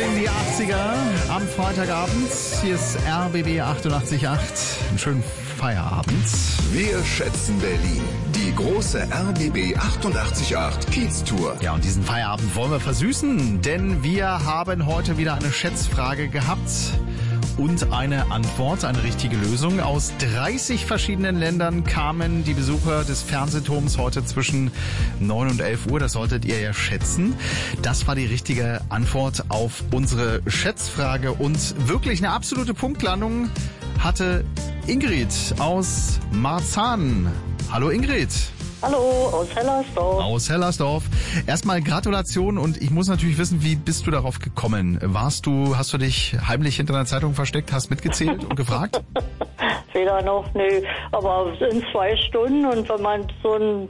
in die 80er am Freitagabend. Hier ist RBB 88.8. Einen schönen Feierabend. Wir schätzen Berlin. Die große RBB 88.8 Kiez-Tour. Ja, und diesen Feierabend wollen wir versüßen, denn wir haben heute wieder eine Schätzfrage gehabt und eine Antwort, eine richtige Lösung. Aus 30 verschiedenen Ländern kamen die Besucher des Fernsehturms heute zwischen 9 und 11 Uhr. Das solltet ihr ja schätzen. Das war die richtige Antwort auf unsere Schätzfrage. Und wirklich eine absolute Punktlandung hatte Ingrid aus Marzahn. Hallo Ingrid. Hallo, aus Hellersdorf. Aus Hellersdorf. Erstmal Gratulation und ich muss natürlich wissen, wie bist du darauf gekommen? Hast du dich heimlich hinter einer Zeitung versteckt, hast mitgezählt und gefragt? Weder noch, nö. Aber in 2 Stunden und wenn man so ein